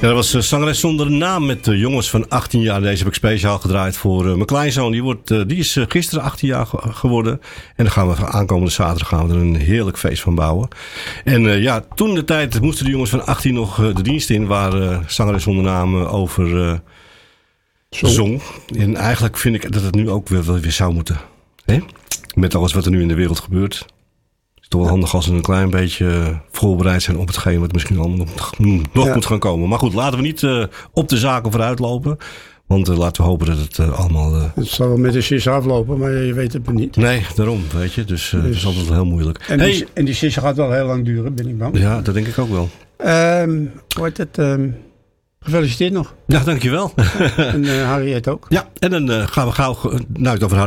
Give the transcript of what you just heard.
dat was Zangeres zonder naam met jongens van 18 jaar. Deze heb ik speciaal gedraaid voor mijn kleinzoon. Die is gisteren 18 jaar geworden. En dan gaan we aankomende zaterdag er een heerlijk feest van bouwen. En toen de tijd moesten de jongens van 18 nog de dienst in. Waar Zangeres zonder naam over zong. En eigenlijk vind ik dat het nu ook weer zou moeten. Hè? Met alles wat er nu in de wereld gebeurt. Het is toch wel handig als we een klein beetje voorbereid zijn op hetgeen wat misschien allemaal nog moet gaan komen. Maar goed, laten we niet op de zaken vooruit lopen. Want laten we hopen dat het allemaal... Het zal wel met de sisser aflopen, maar je weet het niet. Nee, daarom, weet je. Dus het is altijd heel moeilijk. En die sisser gaat wel heel lang duren, ben ik bang. Ja, dat denk ik ook wel. Hoe heet het? Gefeliciteerd nog. Ja, dankjewel. En Harriet ook. Ja, en dan gaan we gauw... Nou, het over